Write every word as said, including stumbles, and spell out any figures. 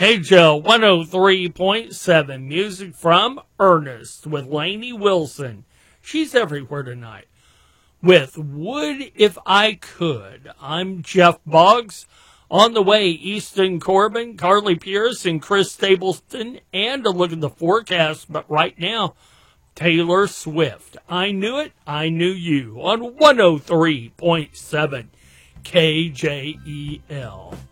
K J L one oh three point seven, music from Ernest with Lainey Wilson. She's everywhere tonight. With Would If I Could. I'm Jeff Boggs. On the way, Easton Corbin, Carly Pierce, and Chris Stapleton, and a look at the forecast. But right now, Taylor Swift. I Knew It, I Knew You on one oh three point seven K J E L.